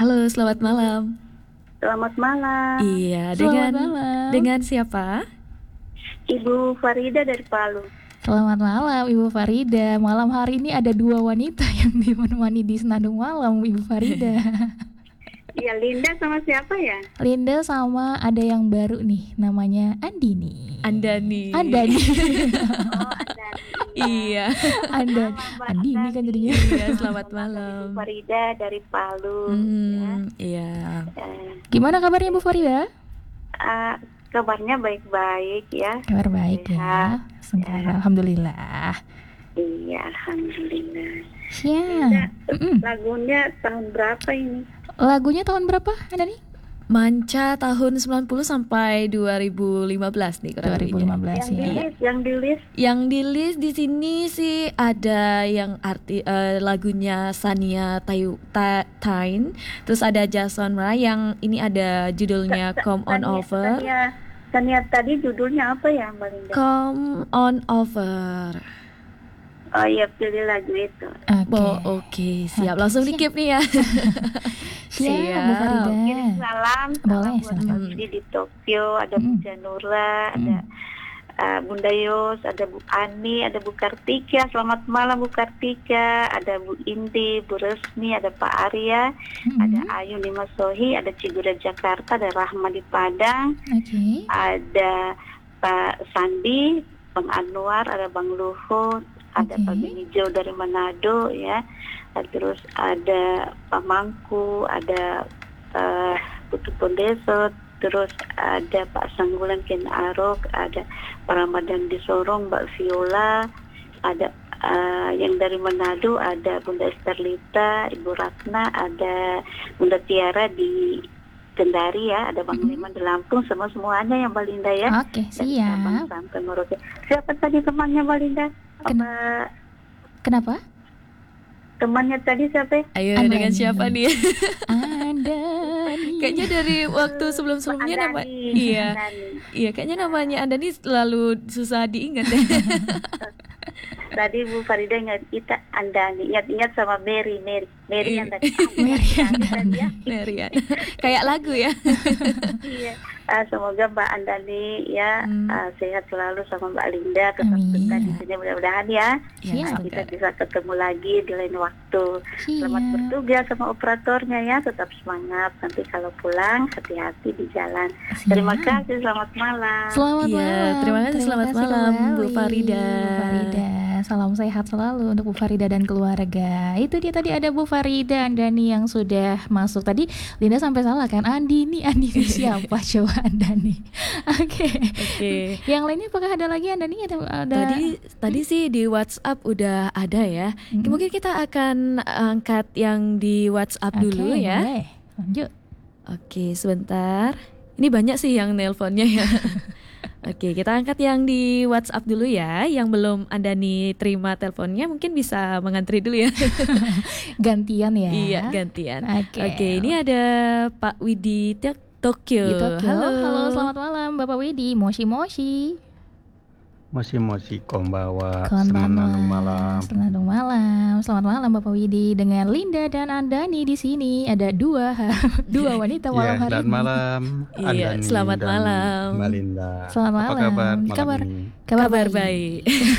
Halo, selamat malam. Selamat malam, Iya, Selamat dengan malam. dengan siapa? Ibu Farida dari Palu. Selamat malam Ibu Farida. Malam hari ini ada dua wanita yang ditemani di Senandung Malam, Ibu Farida. Iya, Linda sama siapa ya? Linda sama ada yang baru nih, namanya Andini. Andani. Andani. Oh, Anda. Iya. Andini kan jadinya. Iya, selamat Ibu malam. Farida dari Palu. Ya. Iya. Gimana kabarnya Ibu Farida? Ah, kabarnya baik-baik ya. Kabar baik ya. Semoga alhamdulillah. Iya, alhamdulillah. Siap. Lagunya tahun berapa ini? Lagunya tahun berapa Andani? Manca tahun 90 sampai 2015 nih kurang lebihnya. 2015 ya. Yang di list. Yang di list di sini sih ada yang lagunya Sania Tain, terus ada Jason Mraz yang ini ada judulnya Come On Over. Tania tadi judulnya apa ya, Mbak Linda? Come On Over. Oh iya, pilih lagu itu. Oke, siap. Langsung di keep nih ya. Siap, Bu Farida. Kirim salam Boleh, buat silakan. Fadli di Tokyo, ada Bu Janura, ada Bunda Yos, ada Bu Ani, ada Bu Kartika. Selamat malam Bu Kartika, ada Bu Indi, Bu Resmi, ada Pak Arya, ada Ayu di Masohi, ada Cigura Jakarta, ada Rahma di Padang, Oke. ada Pak Sandi, Bang Anwar, ada Bang Luhut, ada Oke. Pak Benijo dari Manado ya. Terus ada Pak Mangku, ada Putu Pondeso, terus ada Pak Sanggulan Ken Arok, ada Pak Ramadan di Sorong, Mbak Viola, ada yang dari Manado, ada Bunda Esterlita, Ibu Ratna, ada Bunda Tiara di Kendari ya, ada Bang Liman di Lampung, semuanya yang Mbak Linda ya. Oke, Dari Sabang siap. sampai Merauke. Siapa tadi temannya Mbak Linda? Apa Kenapa? temannya tadi siapa? Ayo Andani. dengan siapa nih? Andani. Kayaknya dari waktu sebelum-sebelumnya nama Andani. iya. Andani. Iya, kayaknya namanya Andani selalu susah diingat deh. Tadi Bu Farida ingat kita Andani, ingat sama Mary yang tadi. Mary Andani ya. Merian. Kayak lagu ya. Iya. Semoga Mbak Andani ya sehat selalu sama Mbak Linda, tetap Amin. betah di sini mudah-mudahan ya. Siap. Kita bisa ketemu lagi di lain waktu. Selamat Siap. bertugas sama operatornya ya, tetap semangat. Nanti kalau pulang hati-hati di jalan. Terima kasih, selamat malam. Selamat Iya, malam. terima kasih. Selamat malam, Bu kembali, Farida. Bu Farida. Salam sehat selalu untuk Bu Farida dan keluarga. Itu dia tadi ada Bu Farida Andani yang sudah masuk. Tadi Linda sampai salah kan? Andini siapa coba Andani? Oke. Yang lainnya apakah ada lagi Andani? Ada. Tadi sih di WhatsApp udah ada ya. Mungkin kita akan angkat yang di WhatsApp dulu Oke, ya. boleh. Lanjut. Oke, sebentar. Ini banyak sih yang nelponnya ya. Oke, kita angkat yang di WhatsApp dulu ya. Yang belum Andani terima teleponnya mungkin bisa mengantri dulu ya. Gantian ya. Iya, gantian. Oke. Oke, ini ada Pak Widi Tokyo. Di Tokyo. Halo. Halo, selamat malam Bapak Widi. Moshi. Moshi konbawa, Konbanwa. senandung malam. Senandung malam. Selamat malam Bapak Widi dengan Linda dan Andani di sini. Ada dua wanita malam Iya, hari selamat ini. malam. Iya, Andani selamat dan malam. Mbak Linda. Selamat Apa malam. kabar malam Kabar ini? Kabar baik.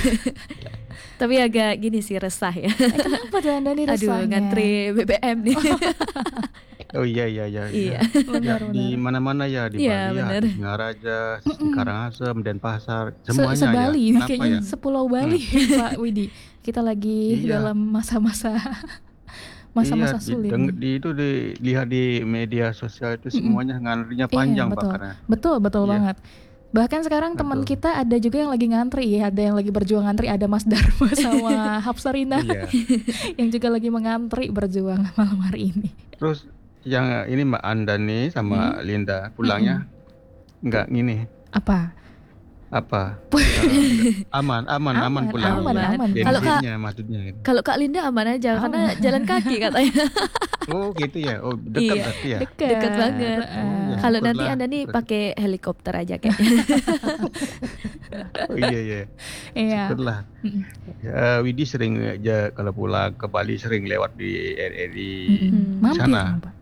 Tapi agak gini sih, resah ya. Kenapa tuh Andani Aduh, rasanya? ngantri BBM nih. Oh iya. Iya. Ya, di mana-mana ya, di Iya, Bali, benar. di Singaraja, di Karangasem, Denpasar, semuanya Se-Bali ya. Kenapa kayaknya ya? sepulau Bali Pak Widi. Kita lagi Iya. dalam masa-masa Iya, sulit. itu dilihat di media sosial itu semuanya ngantrinya panjang betul. karena. Betul Iya. banget. Bahkan sekarang teman Betul. kita ada juga yang lagi ngantri ya, ada yang lagi berjuang ngantri, ada Mas Dharma sama Hapsarina Iya. yang juga lagi mengantri berjuang malam hari ini. Terus yang ini Mbak Andani sama Linda pulangnya nggak gini Apa? aman pulang. Aman. Kalau Kak- Bensinnya maksudnya gitu. Kalau Kak Linda aman aja karena jalan kaki katanya. Oh gitu ya, oh dekat Iya. berarti ya. Dekat banget. ya, Kalau syukurlah. nanti Anda nih pakai helikopter aja kayaknya. Oh iya. Iya. Syukurlah. Widi sering aja kalau pulang ke Bali sering lewat di RRI Mampir sana. Pak.